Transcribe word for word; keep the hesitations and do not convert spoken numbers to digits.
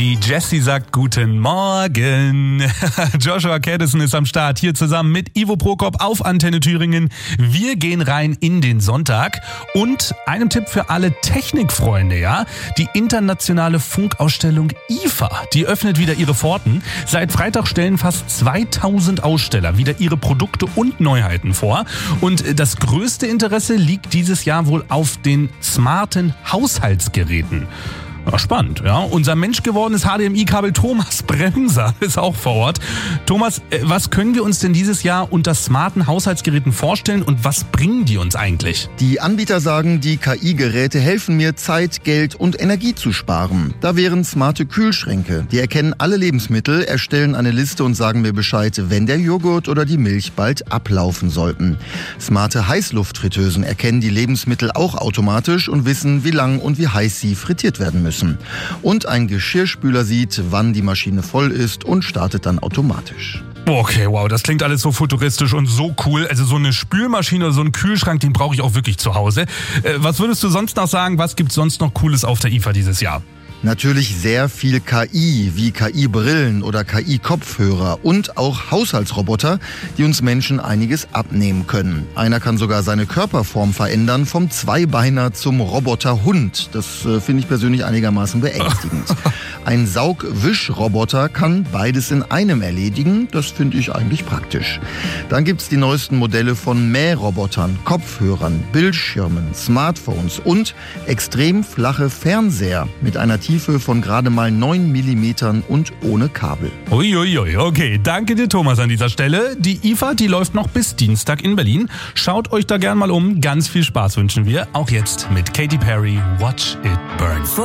Die Jessie sagt guten Morgen. Joshua Caddison ist am Start, hier zusammen mit Ivo Prokop auf Antenne Thüringen. Wir gehen rein in den Sonntag und einem Tipp für alle Technikfreunde, ja? Die internationale Funkausstellung I F A, die öffnet wieder ihre Pforten. Seit Freitag stellen fast zweitausend Aussteller wieder ihre Produkte und Neuheiten vor. Und das größte Interesse liegt dieses Jahr wohl auf den smarten Haushaltsgeräten. Ja, spannend, ja. Unser menschgewordenes H D M I-Kabel Thomas Bremser ist auch vor Ort. Thomas, was können wir uns denn dieses Jahr unter smarten Haushaltsgeräten vorstellen und was bringen die uns eigentlich? Die Anbieter sagen, die K I-Geräte helfen mir, Zeit, Geld und Energie zu sparen. Da wären smarte Kühlschränke. Die erkennen alle Lebensmittel, erstellen eine Liste und sagen mir Bescheid, wenn der Joghurt oder die Milch bald ablaufen sollten. Smarte Heißluftfritteusen erkennen die Lebensmittel auch automatisch und wissen, wie lang und wie heiß sie frittiert werden müssen. Und ein Geschirrspüler sieht, wann die Maschine voll ist und startet dann automatisch. Okay, wow, das klingt alles so futuristisch und so cool. Also so eine Spülmaschine oder so einen Kühlschrank, den brauche ich auch wirklich zu Hause. Äh, was würdest du sonst noch sagen, was gibt's sonst noch Cooles auf der I F A dieses Jahr? Natürlich sehr viel K I, wie K I-Brillen oder K I-Kopfhörer und auch Haushaltsroboter, die uns Menschen einiges abnehmen können. Einer kann sogar seine Körperform verändern, vom Zweibeiner zum Roboterhund. Das äh, finde ich persönlich einigermaßen beängstigend. Ein Saugwischroboter kann beides in einem erledigen. Das finde ich eigentlich praktisch. Dann gibt's die neuesten Modelle von Mährobotern, Kopfhörern, Bildschirmen, Smartphones und extrem flache Fernseher mit einer Tiefe von gerade mal neun Millimetern und ohne Kabel. Uiuiui, okay. Danke dir, Thomas, an dieser Stelle. Die I F A, die läuft noch bis Dienstag in Berlin. Schaut euch da gern mal um. Ganz viel Spaß wünschen wir. Auch jetzt mit Katy Perry, Watch It Burn.